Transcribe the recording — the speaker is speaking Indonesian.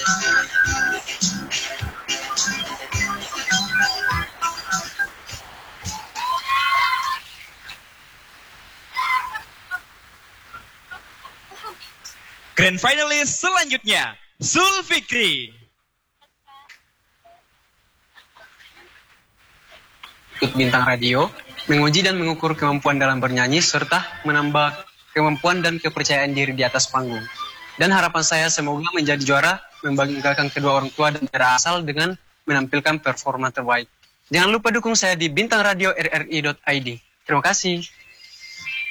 Grand finalis selanjutnya, Zulfikri. Ikut bintang radio, menguji dan mengukur kemampuan dalam bernyanyi, serta menambah kemampuan dan kepercayaan diri di atas panggung. Dan harapan saya semoga menjadi juara, membanggakan kedua orang tua dan daerah asal dengan menampilkan performa terbaik. Jangan lupa dukung saya di Bintang Radio RRI.id. Terima kasih.